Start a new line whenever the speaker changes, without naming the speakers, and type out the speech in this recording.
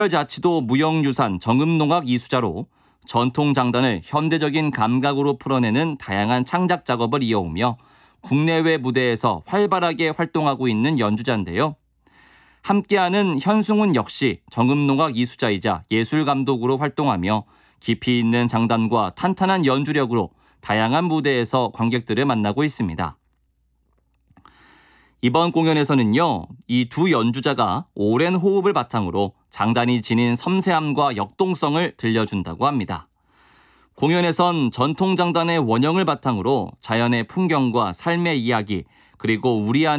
자치도 무형유산 정음농악 이수자로 전통장단을 현대적인 감각으로 풀어내는 다양한 창작 작업을 이어오며 국내외 무대에서 활발하게 활동하고 있는 연주자인데요. 함께하는 현승훈 역시 정음농악 이수자이자 예술감독으로 활동하며 깊이 있는 장단과 탄탄한 연주력으로 다양한 무대에서 관객들을 만나고 있습니다. 이번 공연에서는요, 이 두 연주자가 오랜 호흡을 바탕으로 장단이 지닌 섬세함과 역동성을 들려준다고 합니다. 공연에선 전통장단의 원형을 바탕으로 자연의 풍경과 삶의 이야기, 그리고 우리 안에